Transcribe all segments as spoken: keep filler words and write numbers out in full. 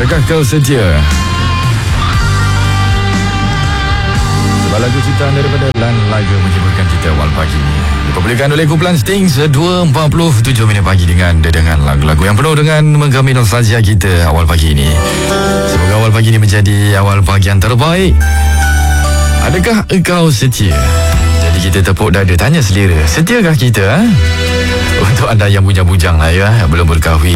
Adakah kau setia? Sebuah lagu ciptaan daripada Lan Laga menjeburkan kita awal pagi ini. Dipublikkan oleh kumpulan Stings dua empat puluh tujuh minit pagi dengan dedangan lagu-lagu yang penuh dengan menggami nostalgia kita awal pagi ini. Semoga awal pagi ini menjadi awal pagi yang terbaik. Adakah engkau setia? Jadi kita tepuk dada tanya selera. Setiakah kita? Ha? Untuk anda yang bujang-bujang lah ya, yang belum berkahwin,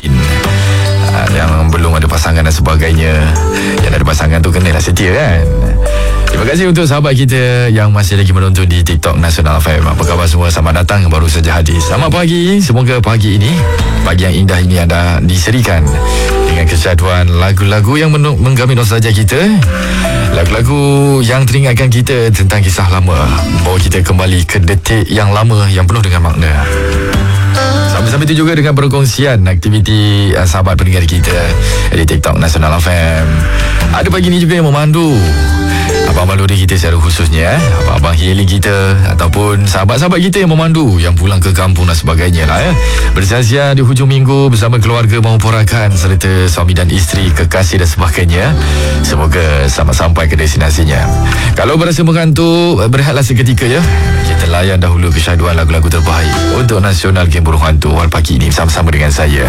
yang belum ada pasangan dan sebagainya, yang ada pasangan tu kenalah setia kan. Terima kasih untuk sahabat kita yang masih lagi menonton di TikTok Nasional F M. Apa khabar semua? Selamat datang, baru saja hadir. Selamat pagi. Semoga pagi ini, pagi yang indah ini anda diserikan dengan kesyaduan lagu-lagu yang menggami nostalgia kita. Lagu-lagu yang teringatkan kita tentang kisah lama, membawa kita kembali ke detik yang lama yang penuh dengan makna. Sambil-sambil itu juga dengan perkongsian aktiviti uh, sahabat pendengar kita di TikTok Nasional F M. Ada pagi ni juga yang memandu abang-abang lori kita secara khususnya, eh? abang-abang healing kita ataupun sahabat-sahabat kita yang memandu, yang pulang ke kampung dan sebagainya lah, eh? Bersia-sia di hujung minggu bersama keluarga maupun rakan serta suami dan isteri, kekasih dan sebagainya. Semoga selamat sampai ke destinasinya. Kalau berasa mengantuk, berehatlah seketika ya. Kita layan dahulu kesyaduan lagu-lagu terbaik untuk Nasional Game Burung Hantu awal pagi ini bersama-sama dengan saya.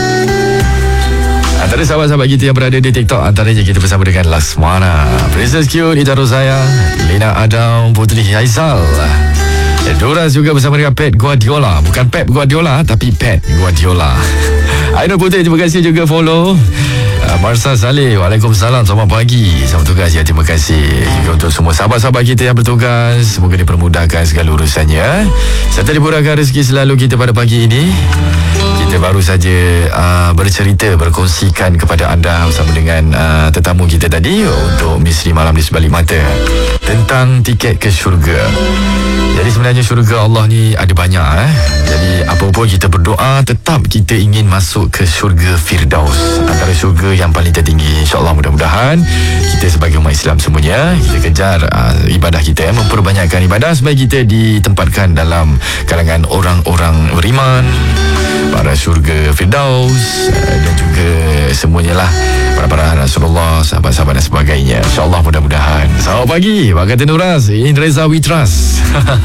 Antara sahabat-sahabat kita yang berada di TikTok, antaranya kita bersama dengan Laksmana, Princess Cute, Ita Rosaya, Lina Adam, Putri Haizal, Doras juga bersama dengan Pep Guardiola. Bukan Pep Guardiola, tapi Pep Guardiola. Ainul Putri, terima kasih juga follow. uh, Marsa Saleh, Waalaikumsalam, selamat pagi. Selamat tugas ya, terima kasih juga untuk semua sahabat-sahabat kita yang bertugas. Semoga dipermudahkan segala urusannya serta dimurahkan rezeki selalu kita pada pagi ini. Kita baru saja uh, bercerita, berkongsikan kepada anda bersama dengan uh, tetamu kita tadi untuk Misteri Malam di Sebalik Mata tentang tiket ke syurga. Jadi sebenarnya syurga Allah ni ada banyak, eh? Jadi apa pun kita berdoa, tetap kita ingin masuk ke syurga Firdaus, antara syurga yang paling tertinggi. InsyaAllah mudah-mudahan kita sebagai umat Islam semuanya, kita kejar uh, ibadah kita, eh? memperbanyakkan ibadah supaya kita ditempatkan dalam kalangan orang-orang beriman, para syurga Firdaus, uh, dan juga semuanya lah, para-para Rasulullah, sahabat-sahabat dan sebagainya. InsyaAllah mudah-mudahan. Selamat pagi, Pak Kata Nuras, In Reza We Trust.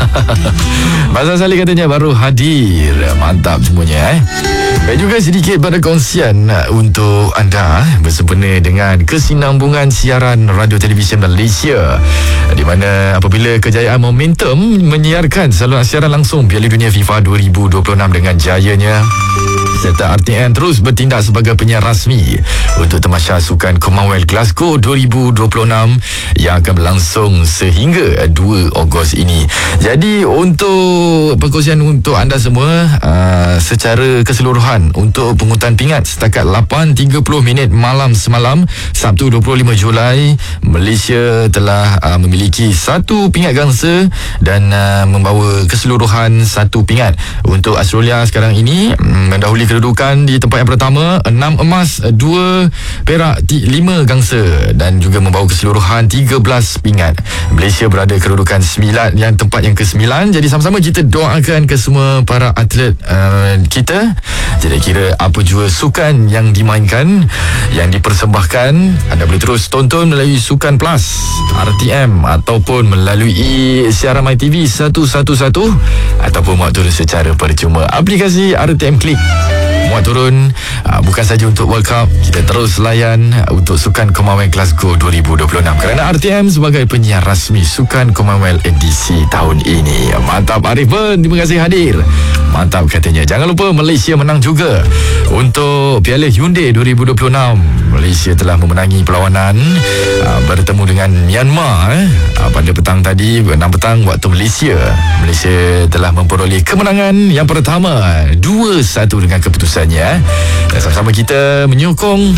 Masa Salih katanya baru hadir. Mantap semuanya, eh. Dan juga sedikit pada kongsian untuk anda bersempena dengan kesinambungan siaran radio televisyen Malaysia, di mana apabila kejayaan Momentum menyiarkan saluran siaran langsung Piala Dunia FIFA dua ribu dua puluh enam dengan jayanya, serta R T N terus bertindak sebagai penyiar rasmi untuk Tamasya Sukan Commonwealth Glasgow dua ribu dua puluh enam yang akan berlangsung sehingga dua Ogos ini. Jadi untuk perkongsian untuk anda semua, uh, secara keseluruhan untuk pungutan pingat setakat lapan tiga puluh minit malam semalam Sabtu dua puluh lima Julai, Malaysia telah uh, memiliki satu pingat gangsa dan uh, membawa keseluruhan satu pingat. Untuk Australia sekarang ini um, mendahului kedudukan di tempat yang pertama, enam emas, dua perak, lima gangsa, dan juga membawa keseluruhan tiga belas pingat. Malaysia berada kedudukan sembilan, yang tempat yang ke sembilan. Jadi sama-sama kita doakan ke semua para atlet uh, kita. Jadi kira apa jua sukan yang dimainkan, yang dipersembahkan, anda boleh terus tonton melalui Sukan Plus R T M ataupun melalui siaran MyTV seratus sebelas ataupun muat turun secara percuma aplikasi R T M Click. Muat turun uh, bukan saja untuk World Cup, kita terus layan uh, untuk Sukan Commonwealth Glasgow dua ribu dua puluh enam kerana R T M sebagai penyiar rasmi Sukan Commonwealth edisi tahun ini. Mantap Arif pun, terima kasih hadir. Mantap katanya. Jangan lupa Malaysia menang juga untuk Piala Hyundai dua ribu dua puluh enam. Malaysia telah memenangi perlawanan uh, bertemu dengan Myanmar eh. uh, pada petang tadi, enam petang waktu Malaysia. Malaysia telah memperoleh kemenangan yang pertama dua satu dengan keputusan. Dan sama-sama kita menyokong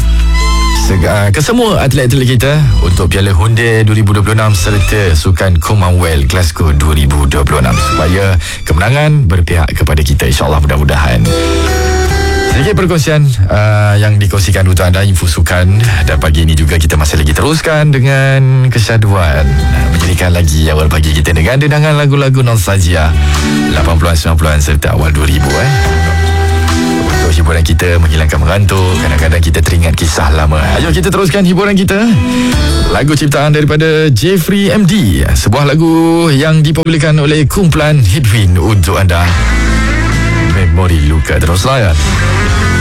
ke semua atlet-atlet kita untuk Piala Hyundai dua ribu dua puluh enam serta Sukan Commonwealth Glasgow dua ribu dua puluh enam supaya kemenangan berpihak kepada kita, insyaAllah mudah-mudahan. Sedikit perkongsian uh, yang dikongsikan untuk anda, info sukan. Dan pagi ini juga kita masih lagi teruskan dengan kesyaduan, menjadikan lagi awal pagi kita dengan dendangan lagu-lagu nostalgia lapan puluhan, sembilan puluhan serta awal dua ribu, eh. hiburan kita menghilangkan mengantuk. Kadang-kadang kita teringat kisah lama. Ayo kita teruskan hiburan kita. Lagu ciptaan daripada Jeffrey M D, sebuah lagu yang dipopularkan oleh kumpulan Hitwin untuk anda. Memori luka terus layan.